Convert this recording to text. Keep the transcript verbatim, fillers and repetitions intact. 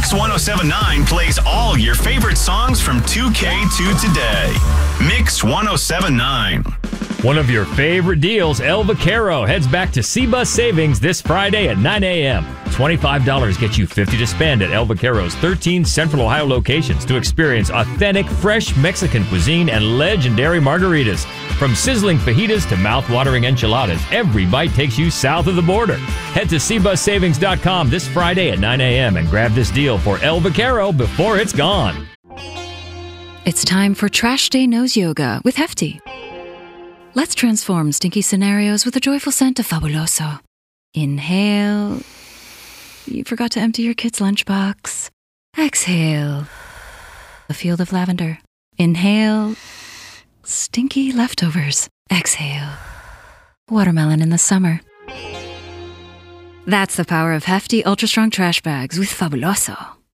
Mix one oh seven point nine plays all your favorite songs from two K to today. Mix one oh seven point nine. One of your favorite deals, El Vaquero, heads back to C-Bus Savings this Friday at nine a.m. twenty-five dollars gets you fifty dollars to spend at El Vaquero's thirteen Central Ohio locations to experience authentic, fresh Mexican cuisine and legendary margaritas. From sizzling fajitas to mouth-watering enchiladas, every bite takes you south of the border. Head to C bus savings dot com this Friday at nine a.m. and grab this deal for El Vaquero before it's gone. It's time for Trash Day Nose Yoga with Hefty. Let's transform stinky scenarios with the joyful scent of Fabuloso. Inhale. You forgot to empty your kid's lunchbox. Exhale. A field of lavender. Inhale. Stinky leftovers. Exhale. Watermelon in the summer. That's the power of Hefty Ultra Strong Trash Bags with Fabuloso.